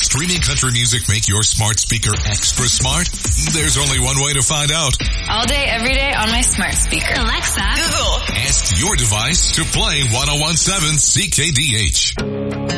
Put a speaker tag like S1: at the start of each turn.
S1: streaming country music make your smart speaker extra smart? There's only one way to find out.
S2: All day, every day on my smart speaker.
S3: Alexa, Google.
S1: Ask your device to play 101.7 CKDH.